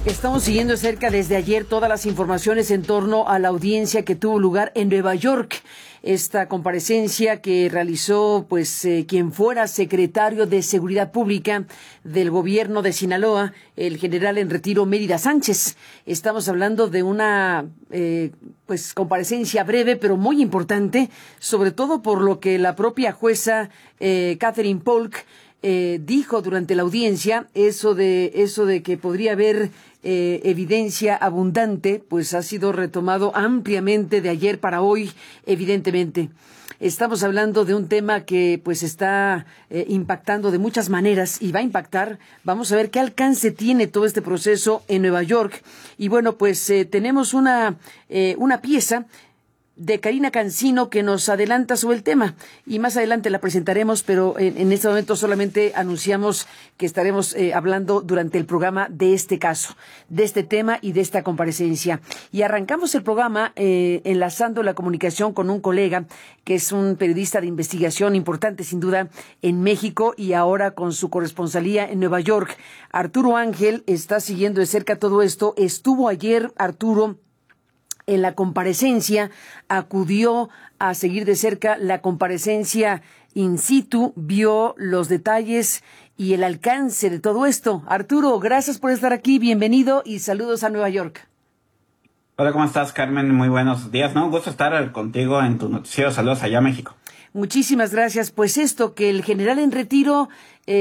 Estamos siguiendo de cerca desde ayer todas las informaciones en torno a la audiencia que tuvo lugar en Nueva York. Esta comparecencia que realizó quien fuera secretario de Seguridad Pública del gobierno de Sinaloa, el general en retiro Mérida Sánchez. Estamos hablando de una comparecencia breve pero muy importante, sobre todo por lo que la propia jueza Catherine Polk dijo durante la audiencia, eso de que podría haber evidencia abundante, pues ha sido retomado ampliamente de ayer para hoy, evidentemente. Estamos hablando de un tema que pues está impactando de muchas maneras y va a impactar. Vamos a ver qué alcance tiene todo este proceso en Nueva York. Y bueno, pues tenemos una pieza de Karina Cancino que nos adelanta sobre el tema y más adelante la presentaremos, pero en este momento solamente anunciamos que estaremos hablando durante el programa de este caso, de este tema y de esta comparecencia. Y arrancamos el programa enlazando la comunicación con un colega que es un periodista de investigación importante sin duda en México y ahora con su corresponsalía en Nueva York. Arturo Ángel está siguiendo de cerca todo esto. Estuvo ayer, Arturo, en la comparecencia, acudió a seguir de cerca la comparecencia in situ, vio los detalles y el alcance de todo esto. Arturo, gracias por estar aquí, bienvenido y saludos a Nueva York. Hola, ¿cómo estás, Carmen? Muy buenos días, ¿no? Un gusto estar contigo en tu noticiero. Saludos allá a México. Muchísimas gracias. Pues esto, que el general en retiro,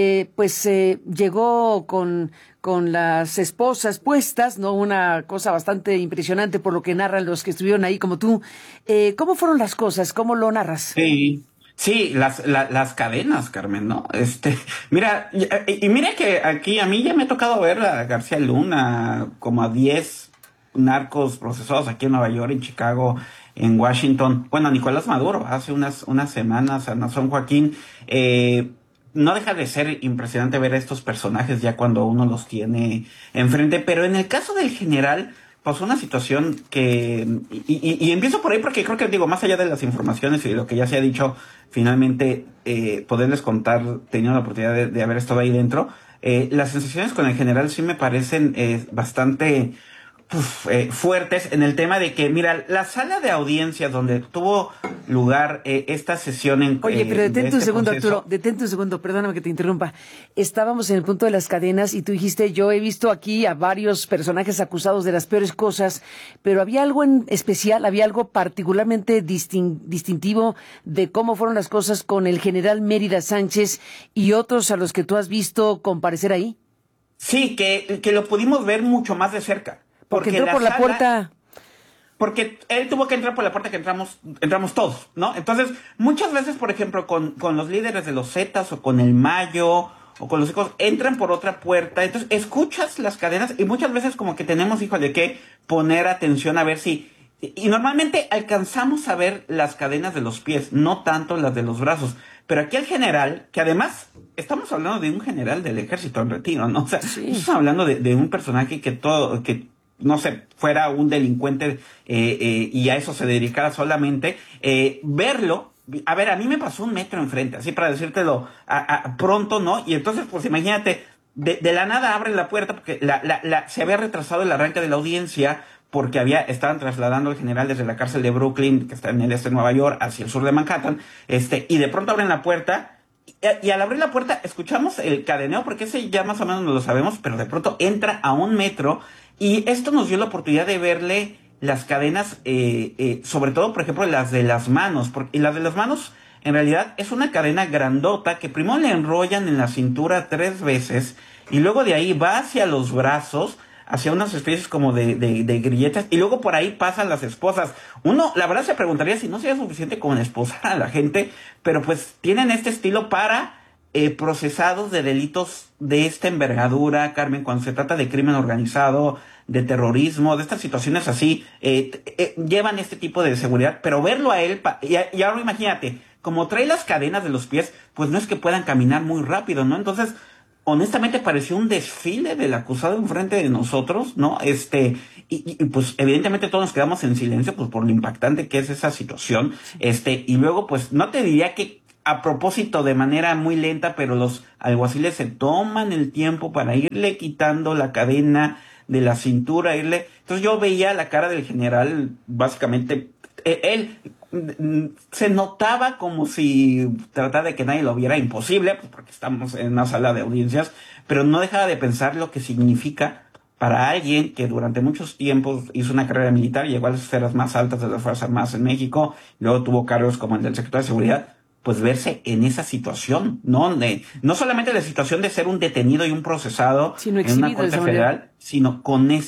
llegó con las esposas puestas, ¿no? Una cosa bastante impresionante por lo que narran los que estuvieron ahí como tú. ¿Cómo fueron las cosas? ¿Cómo lo narras? Sí, las cadenas, Carmen, ¿no? Mira, y mira que aquí a mí ya me ha tocado ver a García Luna, como a 10 narcos procesados aquí en Nueva York, en Chicago, en Washington. Bueno, Nicolás Maduro, hace unas semanas, a Nazón Joaquín. No deja de ser impresionante ver a estos personajes ya cuando uno los tiene enfrente, pero en el caso del general pasó una situación que, y empiezo por ahí porque creo que, más allá de las informaciones y de lo que ya se ha dicho, finalmente poderles contar, teniendo la oportunidad de haber estado ahí dentro, las sensaciones con el general sí me parecen bastante fuertes en el tema de que, mira, la sala de audiencias donde tuvo lugar esta sesión en... Oye, pero detente un segundo, proceso. Arturo, detente un segundo, perdóname que te interrumpa. Estábamos en el punto de las cadenas y tú dijiste, yo he visto aquí a varios personajes acusados de las peores cosas, pero había algo en especial, había algo particularmente distintivo de cómo fueron las cosas con el general Mérida Sánchez y otros a los que tú has visto comparecer ahí. Sí, que lo pudimos ver mucho más de cerca. Porque entró por la puerta. Porque él tuvo que entrar por la puerta que entramos todos, ¿no? Entonces, muchas veces, por ejemplo, con los líderes de los Zetas o con el Mayo o con los hijos, entran por otra puerta. Entonces, escuchas las cadenas y muchas veces como que tenemos, híjole, que poner atención a ver si... Y normalmente alcanzamos a ver las cadenas de los pies, no tanto las de los brazos. Pero aquí el general, que además estamos hablando de un general del ejército en retiro, ¿no? O sea, Sí. estamos hablando de un personaje que no sé, fuera un delincuente y a eso se dedicara solamente, verlo, a ver, a mí me pasó 1 metro enfrente, así para decírtelo pronto, ¿no? Y entonces, pues imagínate, de la nada abren la puerta porque se había retrasado el arranque de la audiencia porque estaban trasladando al general desde la cárcel de Brooklyn, que está en el este de Nueva York, hacia el sur de Manhattan, y de pronto abren la puerta. Y al abrir la puerta escuchamos el cadeneo, porque ese ya más o menos no lo sabemos, pero de pronto entra a 1 metro y esto nos dio la oportunidad de verle las cadenas, sobre todo, por ejemplo, las de las manos. Y las de las manos, en realidad, es una cadena grandota que primero le enrollan en la cintura 3 veces y luego de ahí va hacia los brazos, hacia unas especies como de grilletas, y luego por ahí pasan las esposas. Uno, la verdad, se preguntaría si no sería suficiente con esposar a la gente, pero pues tienen este estilo para procesados de delitos de esta envergadura, Carmen, cuando se trata de crimen organizado, de terrorismo, de estas situaciones así, llevan este tipo de seguridad, pero verlo a él, y ahora imagínate, como trae las cadenas de los pies, pues no es que puedan caminar muy rápido, ¿no? Entonces, honestamente pareció un desfile del acusado enfrente de nosotros, ¿no? Y pues evidentemente todos nos quedamos en silencio, pues por lo impactante que es esa situación, y luego pues no te diría que a propósito, de manera muy lenta, pero los alguaciles se toman el tiempo para irle quitando la cadena de la cintura, irle. Entonces yo veía la cara del general, básicamente, él se notaba como si tratara de que nadie lo viera, imposible, pues porque estamos en una sala de audiencias, pero no dejaba de pensar lo que significa para alguien que durante muchos tiempos hizo una carrera militar, llegó a las esferas más altas de las Fuerzas Armadas en México, luego tuvo cargos como el del secretario de Seguridad, pues verse en esa situación, ¿no? No solamente la situación de ser un detenido y un procesado Sino en una exhibido de corte esa manera. federal, sino con